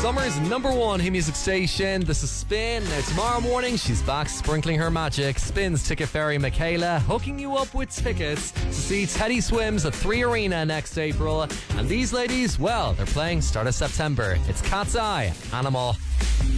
Summer's number one hit music station. This is Spin. Now tomorrow morning she's back sprinkling her magic. Spin's ticket fairy Michaela hooking you up with tickets to see Teddy Swims at 3 Arena next April. And these ladies, well, they're playing start of September. It's Cat's Eye, Animal.